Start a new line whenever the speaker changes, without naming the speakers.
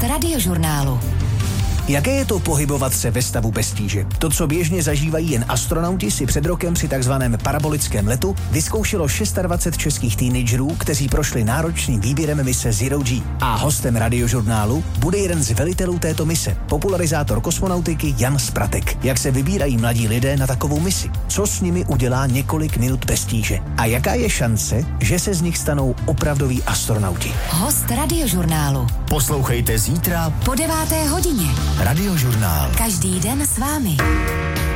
Radiožurnálu.
Jaké je to pohybovat se ve stavu bez tíže? To, co běžně zažívají jen astronauti, si před rokem při takzvaném parabolickém letu vyzkoušelo 26 českých teenagerů, kteří prošli náročným výběrem mise Zero G. A hostem Radiožurnálu bude jeden z velitelů této mise, popularizátor kosmonautiky Jan Spratek. Jak se vybírají mladí lidé na takovou misi? Co s nimi udělá několik minut bez tíže? A jaká je šance, že se z nich stanou opravdoví astronauti?
Host Radiožurnálu.
Poslouchejte zítra
po 9. hodině.
Radiožurnál.
Každý den s vámi.